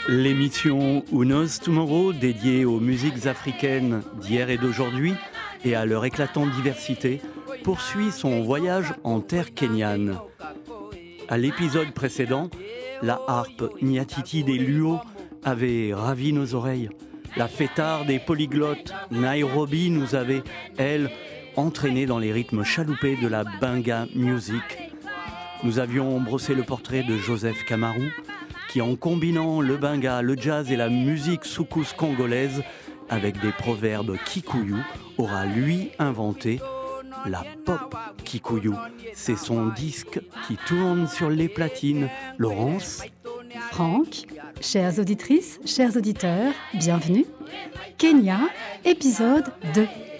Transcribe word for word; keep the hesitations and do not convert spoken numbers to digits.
L'émission Who Knows Tomorrow, dédiée aux musiques africaines d'hier et d'aujourd'hui et à leur éclatante diversité, poursuit son voyage en terre kenyane. À l'épisode précédent, la harpe Nyatiti des Luo avait ravi nos oreilles. La fêtarde des polyglottes Nairobi nous avait, elle, entraînés dans les rythmes chaloupés de la Benga Music. Nous avions brossé le portrait de Joseph Kamaru, qui en combinant le benga, le jazz et la musique soukous congolaise avec des proverbes kikuyu, aura lui inventé la pop kikuyu. C'est son disque qui tourne sur les platines. Laurence, Franck, chères auditrices, chers auditeurs, bienvenue. Kenya, épisode deux.